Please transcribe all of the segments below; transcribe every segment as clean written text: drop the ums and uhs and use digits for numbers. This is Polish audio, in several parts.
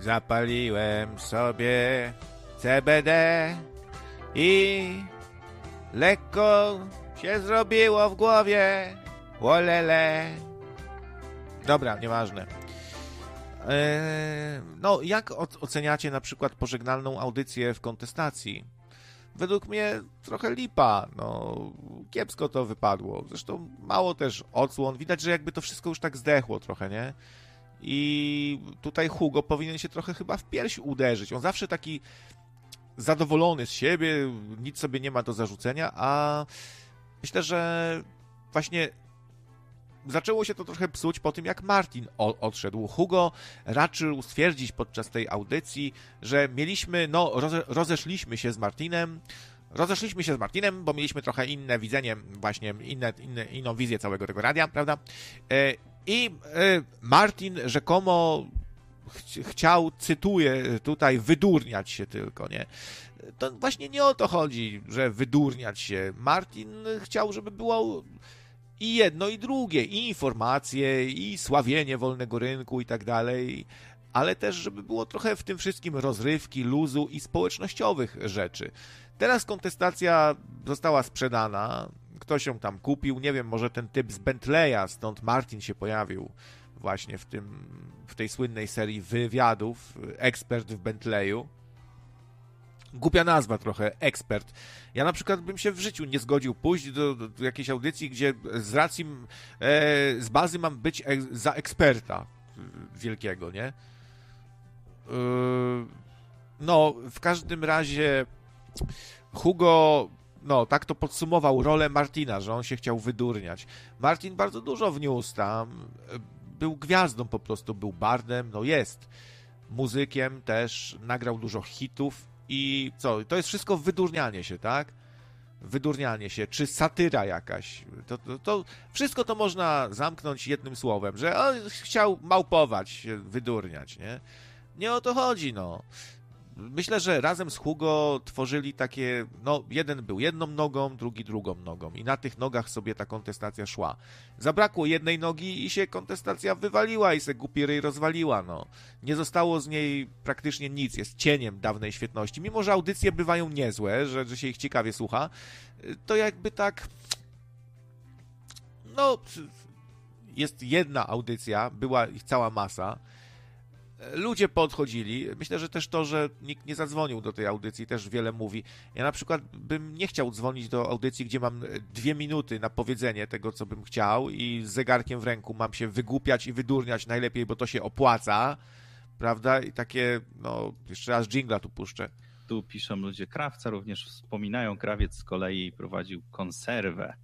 Zapaliłem sobie CBD i lekko się zrobiło w głowie. Olele. Dobra, nieważne. No, jak oceniacie na przykład pożegnalną audycję w kontestacji? Według mnie trochę lipa, no kiepsko to wypadło. Zresztą mało też odsłon. Widać, że jakby to wszystko już tak zdechło trochę, nie? I tutaj Hugo powinien się trochę chyba w pierś uderzyć. On zawsze taki zadowolony z siebie, nic sobie nie ma do zarzucenia, a myślę, że właśnie zaczęło się to trochę psuć po tym, jak Martin odszedł. Hugo raczył stwierdzić podczas tej audycji, że mieliśmy, no, rozeszliśmy się z Martinem, bo mieliśmy trochę inne widzenie, właśnie inną wizję całego tego radia, prawda? I Martin rzekomo chciał, cytuję tutaj, wydurniać się tylko, nie? To właśnie nie o to chodzi, że wydurniać się. Martin chciał, żeby było i jedno, i drugie, i informacje, i sławienie wolnego rynku i tak dalej, ale też, żeby było trochę w tym wszystkim rozrywki, luzu i społecznościowych rzeczy. Teraz kontestacja została sprzedana, ktoś ją tam kupił, nie wiem, może ten typ z Bentleya, stąd Martin się pojawił właśnie w tej słynnej serii wywiadów, ekspert w Bentleyu. Głupia nazwa trochę, ekspert. Ja na przykład bym się w życiu nie zgodził pójść do jakiejś audycji, gdzie z racji, z bazy mam być za eksperta wielkiego, nie? No, w każdym razie Hugo, no, tak to podsumował rolę Martina, że on się chciał wydurniać. Martin bardzo dużo wniósł tam, był gwiazdą po prostu, był bardem, no jest muzykiem też, nagrał dużo hitów i co, to jest wszystko wydurnianie się, tak? Wydurnianie się, czy satyra jakaś, to wszystko to można zamknąć jednym słowem, że on chciał małpować, wydurniać, nie? Nie o to chodzi, no. Myślę, że razem z Hugo tworzyli takie, no, jeden był jedną nogą, drugi drugą nogą i na tych nogach sobie ta kontestacja szła. Zabrakło jednej nogi i się kontestacja wywaliła i se głupi ryj rozwaliła, no. Nie zostało z niej praktycznie nic, jest cieniem dawnej świetności. Mimo że audycje bywają niezłe, że się ich ciekawie słucha, to jakby tak, no, jest jedna audycja, była ich cała masa. Ludzie podchodzili. Myślę, że też to, że nikt nie zadzwonił do tej audycji, też wiele mówi. Ja na przykład bym nie chciał dzwonić do audycji, gdzie mam 2 minuty na powiedzenie tego, co bym chciał i z zegarkiem w ręku mam się wygłupiać i wydurniać najlepiej, bo to się opłaca, prawda? I takie, no, jeszcze raz dżingla tu puszczę. Tu piszą ludzie, Krawca również wspominają, Krawiec z kolei prowadził konserwę.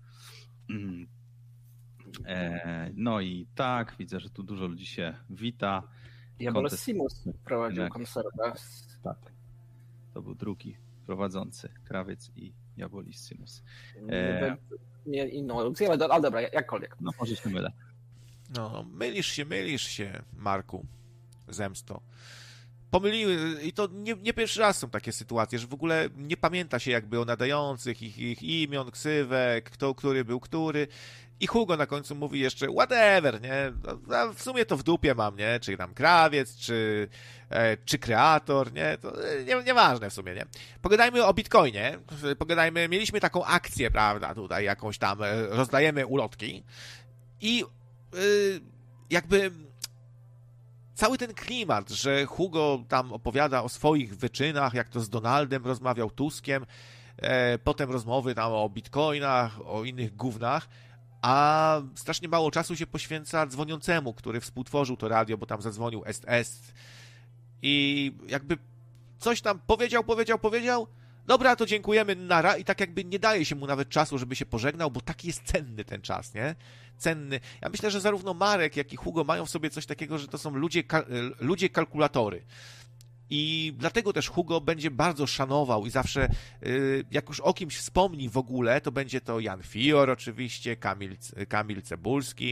No i tak, widzę, że tu dużo ludzi się wita. Jabolissimus prowadził konserwę. Tak. To był drugi prowadzący, Krawiec i Jabolissimus. Nie inną aukcję, ale dobra, jakkolwiek. No może się mylę. No, mylisz się, Marku, zemsto. Pomyliły, i to nie pierwszy raz są takie sytuacje, że w ogóle nie pamięta się jakby o nadających, ich imion, ksywek, kto, który był który. I Hugo na końcu mówi jeszcze whatever, nie? No, w sumie to w dupie mam, nie? Czy tam Krawiec, czy Kreator, nie? To nieważne w sumie, nie? Pogadajmy o Bitcoinie. Mieliśmy taką akcję, prawda, tutaj jakąś tam, rozdajemy ulotki i jakby cały ten klimat, że Hugo tam opowiada o swoich wyczynach, jak to z Donaldem rozmawiał, Tuskiem, potem rozmowy tam o bitcoinach, o innych gównach, a strasznie mało czasu się poświęca dzwoniącemu, który współtworzył to radio, bo tam zadzwonił ST i jakby coś tam powiedział, dobra, to dziękujemy, nara, i tak jakby nie daje się mu nawet czasu, żeby się pożegnał, bo taki jest cenny ten czas, nie? Cenny. Ja myślę, że zarówno Marek, jak i Hugo mają w sobie coś takiego, że to są ludzie kalkulatory. I dlatego też Hugo będzie bardzo szanował i zawsze, jak już o kimś wspomni w ogóle, to będzie to Jan Fior oczywiście, Kamil Cebulski,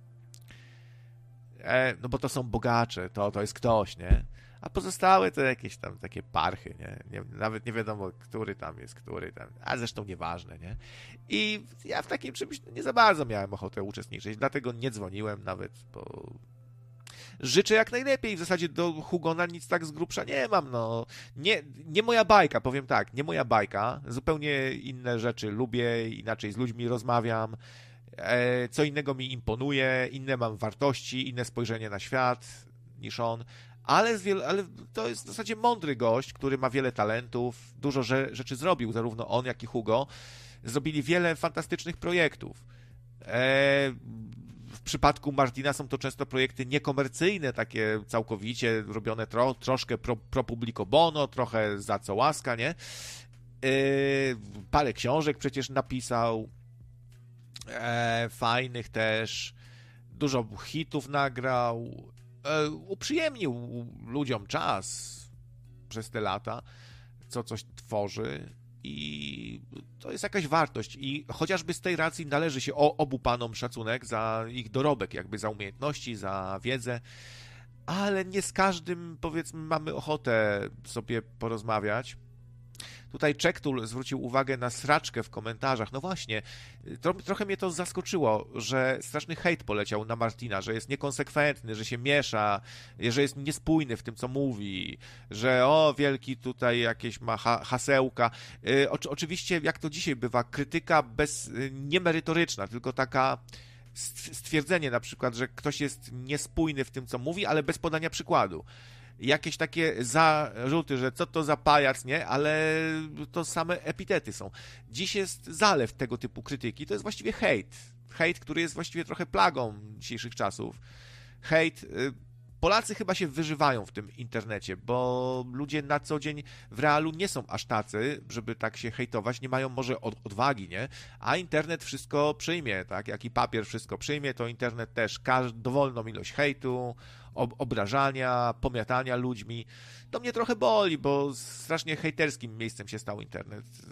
no bo to są bogacze, to jest ktoś, nie? A pozostałe to jakieś tam takie parchy, nie? Nawet nie wiadomo, który tam, a zresztą nieważne, nie? I ja w takim czymś nie za bardzo miałem ochotę uczestniczyć, dlatego nie dzwoniłem nawet, bo życzę jak najlepiej. W zasadzie do Hugona nic tak z grubsza nie mam, no. Nie moja bajka, powiem tak, nie moja bajka. Zupełnie inne rzeczy lubię, inaczej z ludźmi rozmawiam. Co innego mi imponuje, inne mam wartości, inne spojrzenie na świat niż on. Ale to jest w zasadzie mądry gość, który ma wiele talentów, dużo rzeczy zrobił, zarówno on, jak i Hugo. Zrobili wiele fantastycznych projektów. W przypadku Martina są to często projekty niekomercyjne, takie całkowicie robione troszkę pro publico bono, trochę za co łaska, nie? Parę książek przecież napisał, fajnych też, dużo hitów nagrał, uprzyjemnił ludziom czas przez te lata, co coś tworzy i to jest jakaś wartość i chociażby z tej racji należy się obu panom szacunek za ich dorobek, jakby za umiejętności, za wiedzę, ale nie z każdym, powiedzmy, mamy ochotę sobie porozmawiać. Tutaj Czektul zwrócił uwagę na sraczkę w komentarzach. No właśnie, trochę mnie to zaskoczyło, że straszny hejt poleciał na Martina, że jest niekonsekwentny, że się miesza, że jest niespójny w tym, co mówi, że wielki tutaj jakieś ma hasełka. Oczywiście, jak to dzisiaj bywa, krytyka niemerytoryczna, tylko taka stwierdzenie na przykład, że ktoś jest niespójny w tym, co mówi, ale bez podania przykładu. Jakieś takie zarzuty, że co to za pajac, nie? Ale to same epitety są. Dziś jest zalew tego typu krytyki. To jest właściwie hejt. Hejt, który jest właściwie trochę plagą dzisiejszych czasów. Hejt. Polacy chyba się wyżywają w tym internecie, bo ludzie na co dzień w realu nie są aż tacy, żeby tak się hejtować, nie mają może odwagi, nie? A internet wszystko przyjmie, tak? Jak i papier wszystko przyjmie, to internet też dowolną ilość hejtu, obrażania, pomiatania ludźmi. To mnie trochę boli, bo strasznie hejterskim miejscem się stał internet.